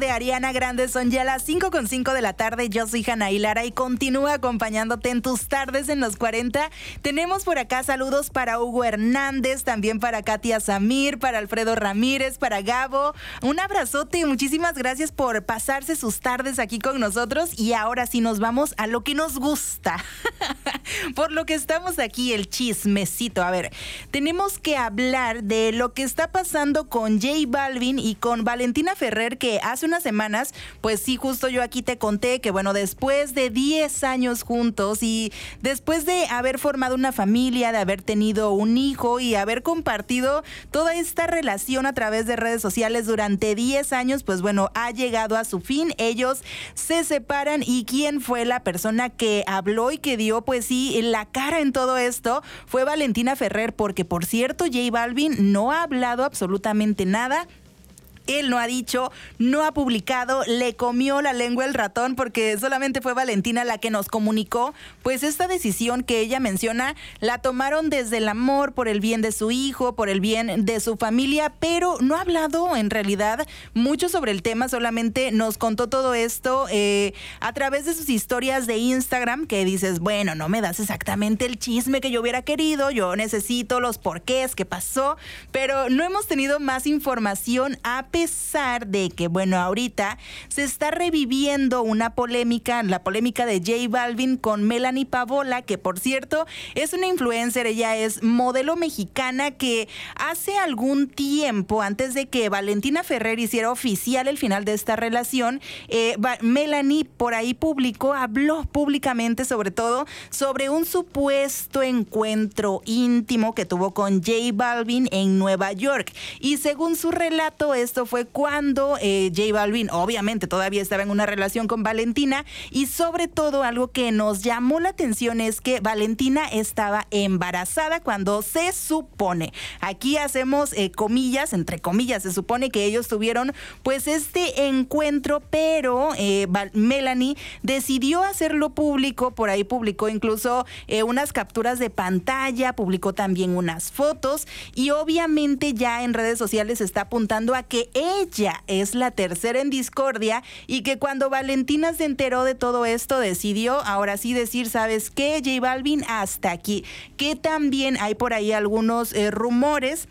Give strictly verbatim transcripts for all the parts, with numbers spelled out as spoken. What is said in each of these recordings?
de Ariana Grande. Son ya las cinco con cinco de la tarde. Yo soy Hanna Lara y continúo acompañándote en tus tardes en los cuarenta. Tenemos por acá saludos para Hugo Hernández, también para Katia Samir, para Alfredo Ramírez, para Gabo. Un abrazote y muchísimas gracias por pasarse sus tardes aquí con nosotros. Y ahora sí nos vamos a lo que nos gusta. Por lo que estamos aquí, el chismecito. A ver, tenemos que hablar de lo que está pasando con J Balvin y con Valentina Ferrer, que hace unas semanas, pues sí, justo yo aquí te conté que bueno, después de diez años juntos y después de haber formado una familia, de haber tenido un hijo y haber compartido toda esta relación a través de redes sociales durante diez años, pues bueno, ha llegado a su fin. Ellos se separan y quién fue la persona que habló y que dio, pues sí, la cara en todo esto fue Valentina Ferrer, porque por cierto, J Balvin no ha hablado absolutamente nada. Él no ha dicho, no ha publicado, le comió la lengua el ratón, porque solamente fue Valentina la que nos comunicó, pues esta decisión que ella menciona la tomaron desde el amor, por el bien de su hijo, por el bien de su familia, pero no ha hablado en realidad mucho sobre el tema, solamente nos contó todo esto eh, a través de sus historias de Instagram, que dices, bueno, no me das exactamente el chisme que yo hubiera querido, yo necesito los porqués, qué pasó, pero no hemos tenido más información a A pesar de que, bueno, ahorita se está reviviendo una polémica, la polémica de J Balvin con Melanie Pavola, que por cierto es una influencer, ella es modelo mexicana que hace algún tiempo, antes de que Valentina Ferrer hiciera oficial el final de esta relación, eh, Melanie por ahí publicó, habló públicamente sobre todo sobre un supuesto encuentro íntimo que tuvo con J Balvin en Nueva York. Y según su relato, esto fue cuando eh, J Balvin obviamente todavía estaba en una relación con Valentina, y sobre todo algo que nos llamó la atención es que Valentina estaba embarazada cuando se supone, aquí hacemos eh, comillas, entre comillas, se supone que ellos tuvieron pues este encuentro, pero eh, Melanie decidió hacerlo público, por ahí publicó incluso eh, unas capturas de pantalla, publicó también unas fotos, y obviamente ya en redes sociales se está apuntando a que ella es la tercera en discordia, y que cuando Valentina se enteró de todo esto decidió ahora sí decir, ¿sabes qué, J Balvin? Hasta aquí. Que también hay por ahí algunos eh, rumores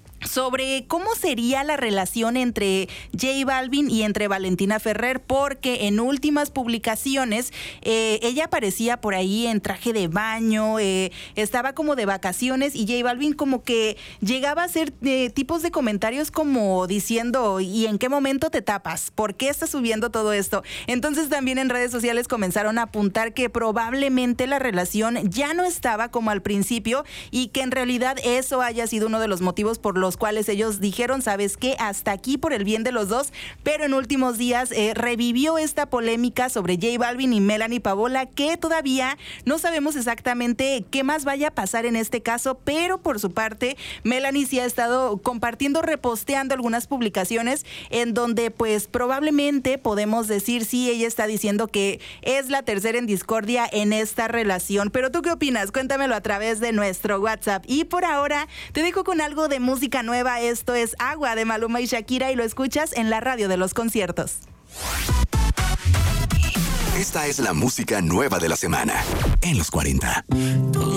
sobre cómo sería la relación entre J Balvin y entre Valentina Ferrer, porque en últimas publicaciones eh, ella aparecía por ahí en traje de baño, eh, estaba como de vacaciones, y J Balvin como que llegaba a hacer eh, tipos de comentarios como diciendo, ¿y en qué momento te tapas? ¿Por qué estás subiendo todo esto? Entonces también en redes sociales comenzaron a apuntar que probablemente la relación ya no estaba como al principio, y que en realidad eso haya sido uno de los motivos por los los cuales ellos dijeron, ¿sabes qué? Hasta aquí por el bien de los dos, pero en últimos días eh, revivió esta polémica sobre J Balvin y Melanie Pavola, que todavía no sabemos exactamente qué más vaya a pasar en este caso, pero por su parte, Melanie sí ha estado compartiendo, reposteando algunas publicaciones en donde pues probablemente podemos decir, sí, ella está diciendo que es la tercera en discordia en esta relación. Pero ¿tú qué opinas? Cuéntamelo a través de nuestro WhatsApp. Y por ahora te dejo con algo de música nueva. Esto es Agua de Maluma y Shakira, y lo escuchas en la radio de los conciertos. Esta es la música nueva de la semana en los cuarenta.